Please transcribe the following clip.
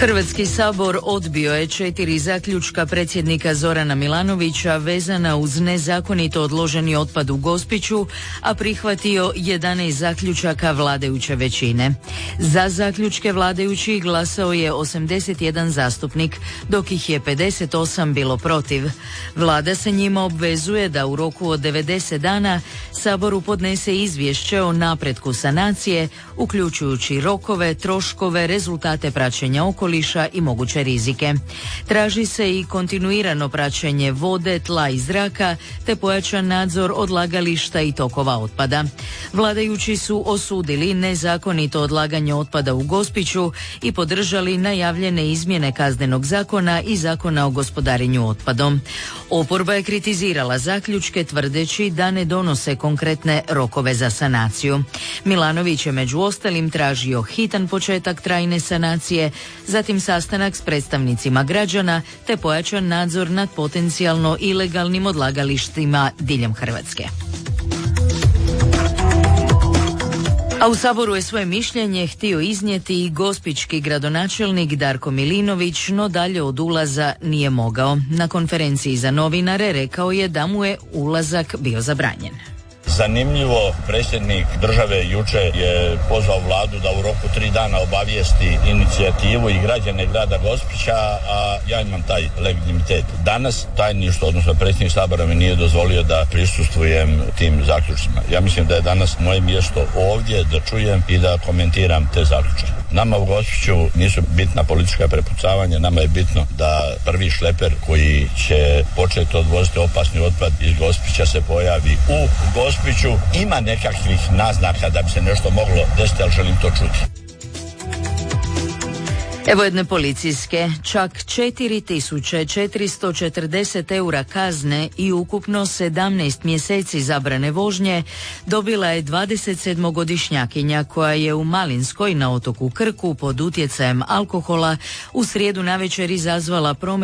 Hrvatski sabor odbio je 4 zaključka predsjednika Zorana Milanovića vezana uz nezakonito odloženi otpad u Gospiću, a prihvatio 11 zaključaka vladajuće većine. Za zaključke vladajućih glasao je 81 zastupnik, dok ih je 58 bilo protiv. Vlada se njima obvezuje da u roku od 90 dana Saboru podnese izvješće o napretku sanacije, uključujući rokove, troškove, rezultate praćenja okoliša i moguće rizike. Traži se i kontinuirano praćenje vode, tla i zraka, te pojačan nadzor odlagališta i tokova otpada. Vladajući su osudili nezakonito odlaganje otpada u Gospiću i podržali najavljene izmjene Kaznenog zakona i Zakona o gospodarenju otpadom. Oporba je kritizirala zaključke tvrdeći da ne donose konkretne rokove za sanaciju. Milanović je među ostalim tražio hitan početak trajne sanacije, zatim sastanak s predstavnicima građana te pojačan nadzor nad potencijalno ilegalnim odlagalištima diljem Hrvatske. A u Saboru je svoje mišljenje htio iznijeti i gospićki gradonačelnik Darko Milinović, no dalje od ulaza nije mogao. Na konferenciji za novinare rekao je da mu je ulazak bio zabranjen. Zanimljivo, predsjednik države juče je pozvao vladu da u roku 3 dana obavijesti inicijativu i građane grada Gospića, a ja imam taj legitimitet. Danas tajništvo, odnosno predsjednik Sabora mi nije dozvolio da prisustvujem tim zaključcima. Ja mislim da je danas moje mjesto ovdje da čujem i da komentiram te zaključke. Nama u Gospiću nisu bitna politička prepucavanja, nama je bitno da prvi šleper koji će početi odvoziti opasni otpad iz Gospića se pojavi u Gospiću. Ima nekakvih naznaka da bi se nešto moglo desiti, ali želim to čuti. Evo jedne policijske, čak 4.440 eura kazne i ukupno 17 mjeseci zabrane vožnje dobila je 27-godišnjakinja koja je u Malinskoj na otoku Krku pod utjecajem alkohola u srijedu navečer izazvala promet